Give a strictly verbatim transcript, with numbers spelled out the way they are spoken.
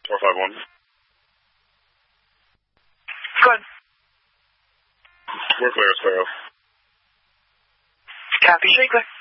four five one. Good. We're clear, Sparrow. Copy, stay clear.